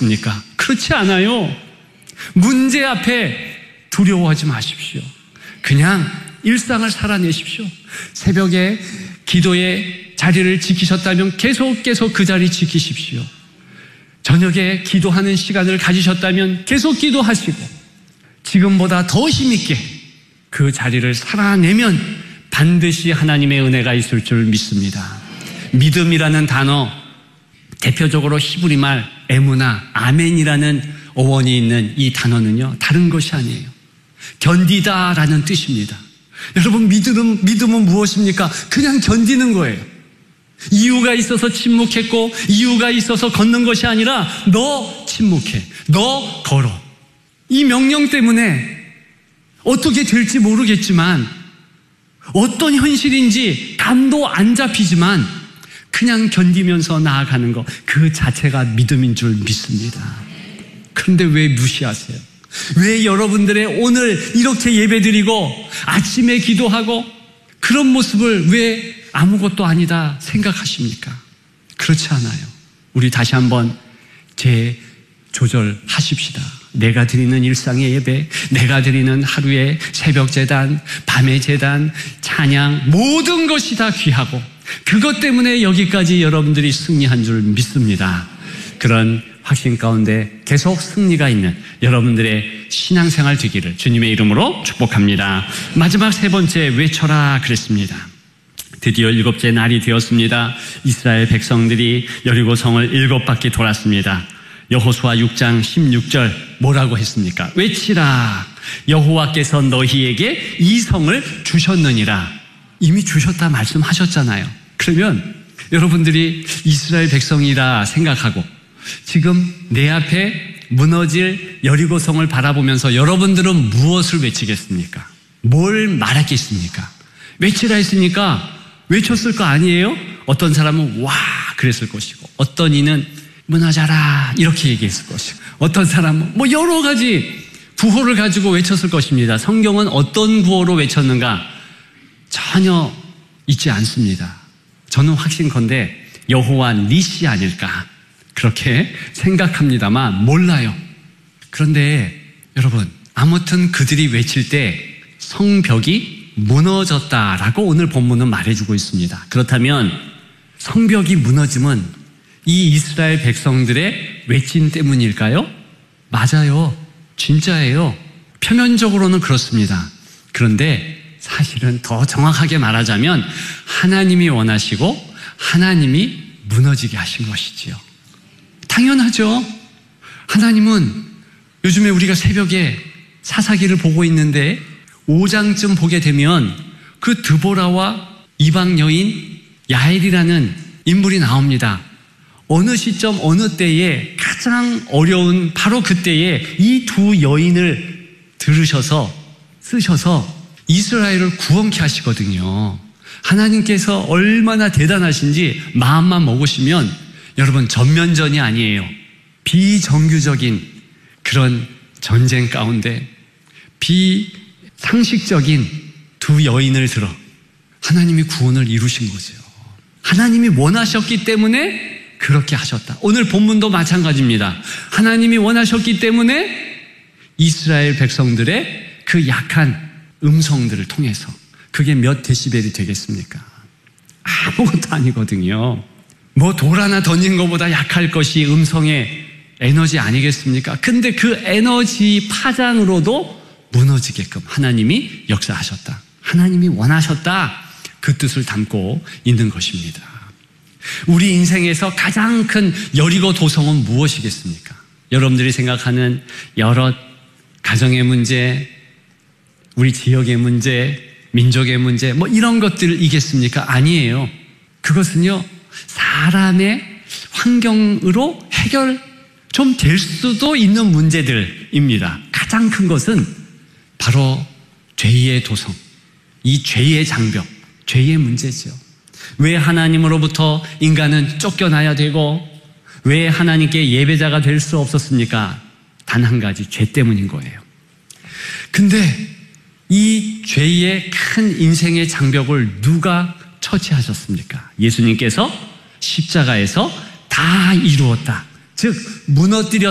있겠습니까? 그렇지 않아요. 문제 앞에 두려워하지 마십시오. 그냥 일상을 살아내십시오. 새벽에 기도의 자리를 지키셨다면 계속 그 자리 지키십시오. 저녁에 기도하는 시간을 가지셨다면 계속 기도하시고 지금보다 더 힘있게 그 자리를 살아내면 반드시 하나님의 은혜가 있을 줄 믿습니다. 믿음이라는 단어, 대표적으로 히브리 말 에무나, 아멘이라는 어원이 있는 이 단어는요, 다른 것이 아니에요. 견디다라는 뜻입니다. 여러분, 믿음은 무엇입니까? 그냥 견디는 거예요. 이유가 있어서 침묵했고 이유가 있어서 걷는 것이 아니라 너 침묵해, 너 걸어. 이 명령 때문에 어떻게 될지 모르겠지만, 어떤 현실인지 감도 안 잡히지만 그냥 견디면서 나아가는 것, 그 자체가 믿음인 줄 믿습니다. 그런데 왜 무시하세요? 왜 여러분들의 오늘 이렇게 예배드리고 아침에 기도하고 그런 모습을 왜 아무것도 아니다 생각하십니까? 그렇지 않아요. 우리 다시 한번 재조절하십시다. 내가 드리는 일상의 예배, 내가 드리는 하루의 새벽 제단, 밤의 제단, 찬양, 모든 것이 다 귀하고 그것 때문에 여기까지 여러분들이 승리한 줄 믿습니다. 그런 확신 가운데 계속 승리가 있는 여러분들의 신앙생활 되기를 주님의 이름으로 축복합니다. 마지막 세 번째, 외쳐라 그랬습니다. 드디어 7째 날이 되었습니다. 이스라엘 백성들이 여리고성을 7바퀴 돌았습니다. 여호수아 6장 16절 뭐라고 했습니까? 외치라, 여호와께서 너희에게 이 성을 주셨느니라. 이미 주셨다 말씀하셨잖아요. 그러면 여러분들이 이스라엘 백성이라 생각하고 지금 내 앞에 무너질 여리고성을 바라보면서 여러분들은 무엇을 외치겠습니까? 뭘 말하겠습니까? 외치라 했으니까 외쳤을 거 아니에요? 어떤 사람은 와 그랬을 것이고, 어떤 이는 무너져라 이렇게 얘기했을 것이고, 어떤 사람은 뭐 여러 가지 구호를 가지고 외쳤을 것입니다. 성경은 어떤 구호로 외쳤는가 전혀 있지 않습니다. 저는 확신컨대 여호와 니시 아닐까 그렇게 생각합니다만 몰라요. 그런데 여러분, 아무튼 그들이 외칠 때 성벽이 무너졌다라고 오늘 본문은 말해주고 있습니다. 그렇다면 성벽이 무너짐은 이 이스라엘 백성들의 외침 때문일까요? 맞아요. 진짜예요. 표면적으로는 그렇습니다. 그런데 사실은 더 정확하게 말하자면 하나님이 원하시고 하나님이 무너지게 하신 것이지요. 당연하죠. 하나님은 요즘에 우리가 새벽에 사사기를 보고 있는데 5장쯤 보게 되면 그 드보라와 이방 여인 야엘이라는 인물이 나옵니다. 어느 시점 어느 때에 가장 어려운 바로 그때에 이 두 여인을 쓰셔서 이스라엘을 구원케 하시거든요. 하나님께서 얼마나 대단하신지 마음만 먹으시면 여러분, 전면전이 아니에요. 비정규적인 그런 전쟁 가운데 비상식적인 두 여인을 들어 하나님이 구원을 이루신 거죠. 하나님이 원하셨기 때문에 그렇게 하셨다. 오늘 본문도 마찬가지입니다. 하나님이 원하셨기 때문에 이스라엘 백성들의 그 약한 음성들을 통해서, 그게 몇 데시벨이 되겠습니까? 아무것도 아니거든요. 뭐 돌 하나 던진 것보다 약할 것이 음성의 에너지 아니겠습니까? 근데 그 에너지 파장으로도 무너지게끔 하나님이 역사하셨다. 하나님이 원하셨다. 그 뜻을 담고 있는 것입니다. 우리 인생에서 가장 큰 여리고 도성은 무엇이겠습니까? 여러분들이 생각하는 여러 가정의 문제, 우리 지역의 문제, 민족의 문제, 뭐 이런 것들이겠습니까? 아니에요. 그것은요, 사람의 환경으로 해결 좀 될 수도 있는 문제들입니다. 가장 큰 것은 바로 죄의 도성, 이 죄의 장벽, 죄의 문제죠. 왜 하나님으로부터 인간은 쫓겨나야 되고 왜 하나님께 예배자가 될 수 없었습니까? 단 한 가지, 죄 때문인 거예요. 근데 이 죄의 큰 인생의 장벽을 누가 처치하셨습니까? 예수님께서 십자가에서 다 이루었다. 즉 무너뜨렸다.